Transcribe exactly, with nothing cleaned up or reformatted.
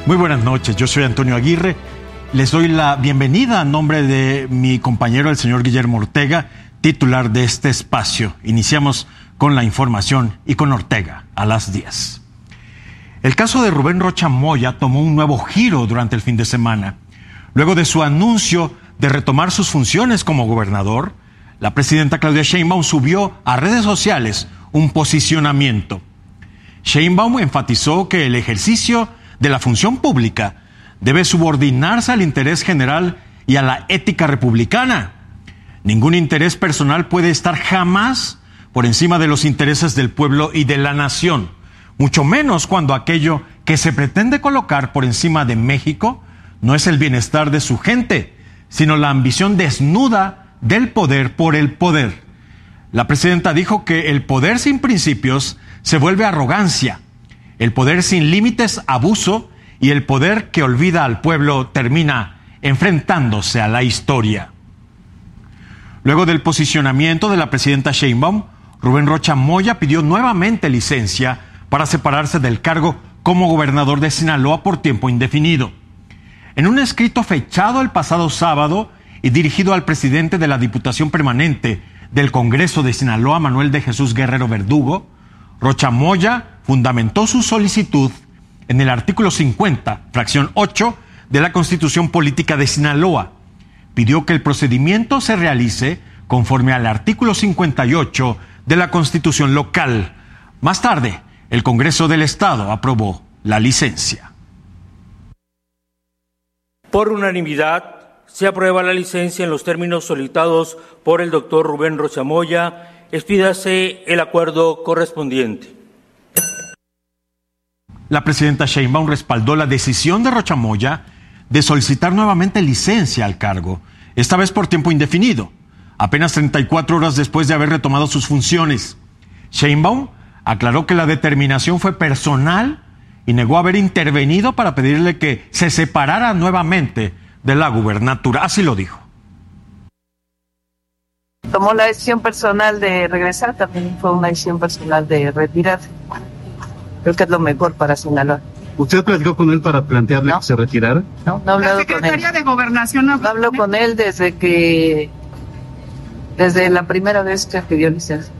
Muy buenas noches, yo soy Antonio Aguirre. Les doy la bienvenida a nombre de mi compañero, el señor Guillermo Ortega, titular de este espacio. Iniciamos con la información y con Ortega a las diez. El caso de Rubén Rocha Moya tomó un nuevo giro durante el fin de semana. Luego de su anuncio de retomar sus funciones como gobernador, la presidenta Claudia Sheinbaum subió a redes sociales un posicionamiento. Sheinbaum enfatizó que el ejercicio de la función pública debe subordinarse al interés general y a la ética republicana. Ningún interés personal puede estar jamás por encima de los intereses del pueblo y de la nación, mucho menos cuando aquello que se pretende colocar por encima de México no es el bienestar de su gente, sino la ambición desnuda del poder por el poder. La presidenta dijo que el poder sin principios se vuelve arrogancia, el poder sin límites, abuso, y el poder que olvida al pueblo termina enfrentándose a la historia. Luego del posicionamiento de la presidenta Sheinbaum, Rubén Rocha Moya pidió nuevamente licencia para separarse del cargo como gobernador de Sinaloa por tiempo indefinido. En un escrito fechado el pasado sábado y dirigido al presidente de la Diputación Permanente del Congreso de Sinaloa, Manuel de Jesús Guerrero Verdugo, Rocha Moya fundamentó su solicitud en el artículo cincuenta, fracción ocho, de la Constitución Política de Sinaloa. Pidió que el procedimiento se realice conforme al artículo cincuenta y ocho de la Constitución local. Más tarde, el Congreso del Estado aprobó la licencia. Por unanimidad, se aprueba la licencia en los términos solicitados por el doctor Rubén Rocha Moya. Expídase el acuerdo correspondiente. La presidenta Sheinbaum respaldó la decisión de Rocha Moya de solicitar nuevamente licencia al cargo, esta vez por tiempo indefinido, apenas treinta y cuatro horas después de haber retomado sus funciones. Sheinbaum aclaró que la determinación fue personal y negó haber intervenido para pedirle que se separara nuevamente de la gubernatura. Así lo dijo. Tomó la decisión personal de regresar, también fue una decisión personal de retirar. Creo que es lo mejor para Sinaloa. ¿Usted platicó con él para plantearle no. que se retirara? No, no he hablado con él. ¿La Secretaría de Gobernación no hablo con él desde que, desde la primera vez que pidió licencia?